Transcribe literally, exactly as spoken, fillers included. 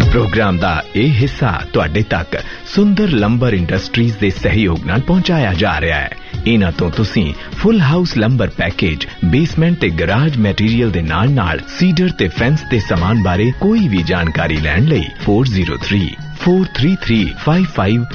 Programme दा यह हिस्सा तुहाडे तक सुंदर लंबर इंडस्ट्रीज दे सहयोग नाल पहुंचाया जा रहा है। इन्हां तो तुसीं full house lumbar package, basement ते गराज मैटीरियल दे नाल नाल सीडर ते फेंस दे सामान बारे कोई भी जानकारी लैण लई four zero three four three three five five